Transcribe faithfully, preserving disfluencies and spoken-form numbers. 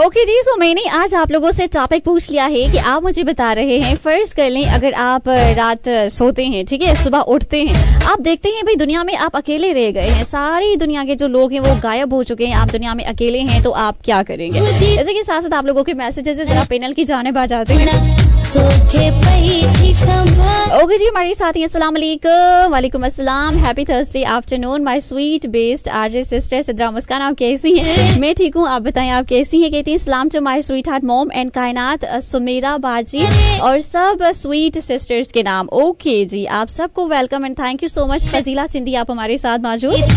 Okay जी, सो मैंने आज आप लोगों से टॉपिक पूछ लिया है कि आप मुझे बता रहे हैं, फर्ज कर लें अगर आप रात सोते हैं, ठीक है, सुबह उठते हैं, आप देखते हैं भाई दुनिया में आप अकेले रह गए हैं, सारी दुनिया के जो लोग हैं वो गायब हो चुके हैं, आप दुनिया में अकेले हैं, तो आप क्या करेंगे? जैसे कि साथ साथ आप लोगों के मैसेजेस जरा पैनल की जानिब आ जाते हैं। ओके जी, हमारे साथी अस्सलाम वालेकुम। वालेकुम अस्सलाम, happy Thursday afternoon my sweet best RJ sister Sidra मुस्कान, आप कैसी हैं? मैं ठीक हूँ, आप बताएं आप कैसी हैं? कहती हैं सलाम to my sweet heart mom and कायनात सुमेरा बाजी और सब स्वीट सिस्टर्स के नाम। ओके जी, आप सबको welcome and thank you so much. Fazila Sindhi आप हमारे साथ मौजूद।